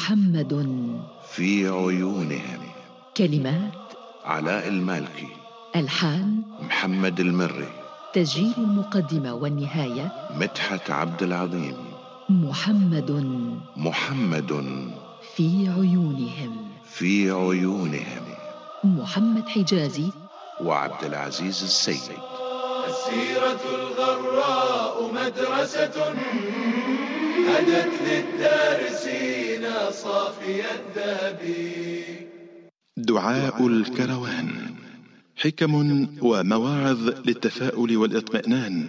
محمد في عيونهم. كلمات علاء المالكي. ألحان محمد المري. تسجيل المقدمة والنهاية مدحت عبد العظيم. محمد في عيونهم. في عيونهم. محمد حجازي وعبد العزيز السيد. السيرة الغراء مدرسة هدت للدارسين صافي الذهب. دعاء الكروان، حكم ومواعظ للتفاؤل والاطمئنان.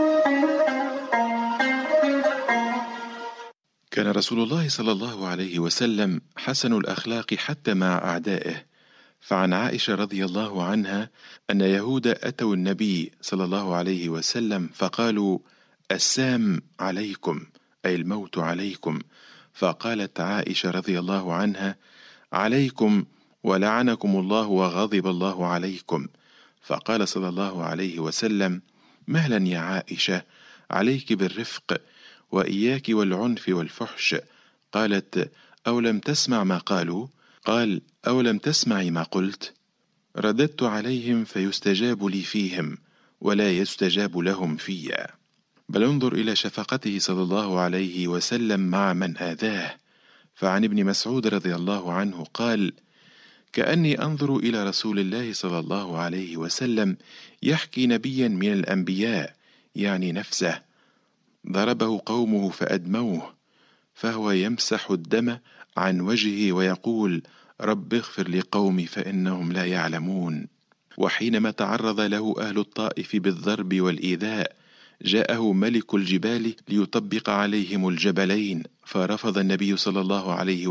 كان رسول الله صلى الله عليه وسلم حسن الأخلاق حتى مع أعدائه، فعن عائشة رضي الله عنها أن يهود أتوا النبي صلى الله عليه وسلم فقالوا: السام عليكم، أي الموت عليكم. فقالت عائشة رضي الله عنها: عليكم ولعنكم الله وغضب الله عليكم. فقال صلى الله عليه وسلم: مهلا يا عائشة، عليك بالرفق وإياك والعنف والفحش. قالت: أولم تسمع ما قالوا؟ قال: أولم تسمعي ما قلت؟ رددت عليهم فيستجاب لي فيهم ولا يستجاب لهم فيا. بل انظر إلى شفقته صلى الله عليه وسلم مع من آذاه. فعن ابن مسعود رضي الله عنه قال: كأني أنظر إلى رسول الله صلى الله عليه وسلم يحكي نبيا من الأنبياء، يعني نفسه، ضربه قومه فأدموه، فهو يمسح الدم عن وجهه ويقول: رب اغفر لقومي فإنهم لا يعلمون. وحينما تعرض له أهل الطائف بالضرب والإيذاء، جاءه ملك الجبال ليطبق عليهم الجبلين، فرفض النبي صلى الله عليه